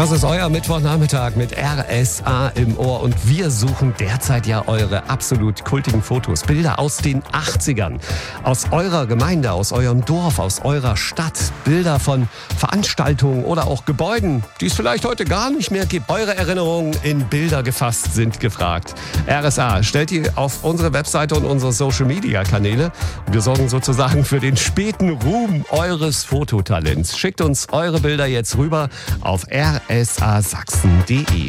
Das ist euer Mittwochnachmittag mit RSA im Ohr und wir suchen derzeit ja eure absolut kultigen Fotos, Bilder aus den 80ern, aus eurer Gemeinde, aus eurem Dorf, aus eurer Stadt, Bilder von Veranstaltungen oder auch Gebäuden, die es vielleicht heute gar nicht mehr gibt. Eure Erinnerungen in Bilder gefasst sind gefragt. RSA stellt ihr auf unsere Webseite und unsere Social-Media-Kanäle und wir sorgen sozusagen für den späten Ruhm eures Fototalents. Schickt uns eure Bilder jetzt rüber auf rsasachsen.de.